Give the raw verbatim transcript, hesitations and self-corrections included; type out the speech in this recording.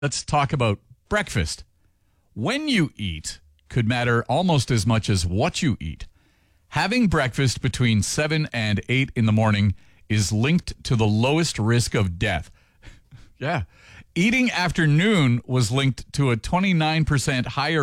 Let's talk about breakfast. When you eat could matter almost as much as what you eat. Having breakfast between seven and eight in the morning is linked to the lowest risk of death. Yeah. Eating after noon was linked to a twenty-nine percent higher